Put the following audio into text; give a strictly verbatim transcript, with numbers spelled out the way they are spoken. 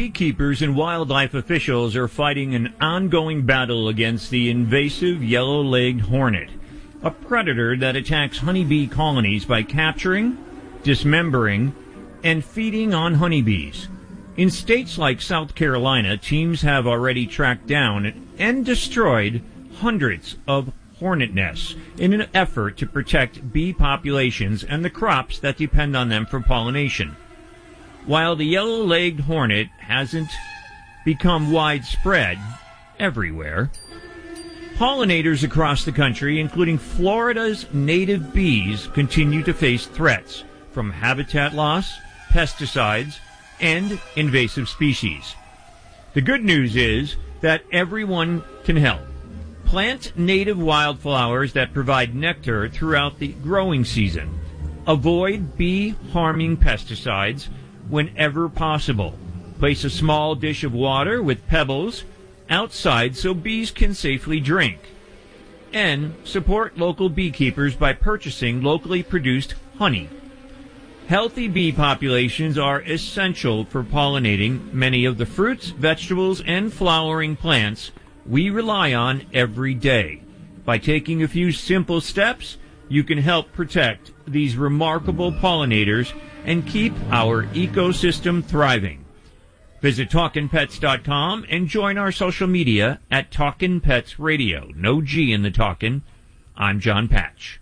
beekeepers and wildlife officials are fighting an ongoing battle against the invasive yellow-legged hornet, a predator that attacks honeybee colonies by capturing, dismembering, and feeding on honeybees. In states like South Carolina, teams have already tracked down and destroyed hundreds of hornet nests in an effort to protect bee populations and the crops that depend on them for pollination. While the yellow-legged hornet hasn't become widespread everywhere, pollinators across the country, including Florida's native bees, continue to face threats from habitat loss, pesticides, and invasive species. The good news is that everyone can help. Plant native wildflowers that provide nectar throughout the growing season. Avoid bee-harming pesticides whenever possible. Place a small dish of water with pebbles outside so bees can safely drink. And support local beekeepers by purchasing locally produced honey. Healthy bee populations are essential for pollinating many of the fruits, vegetables, and flowering plants we rely on every day. By taking a few simple steps, you can help protect these remarkable pollinators and keep our ecosystem thriving. Visit talkin pets dot com and join our social media at Talkin' Pets Radio. No G in the Talkin'. I'm John Patch.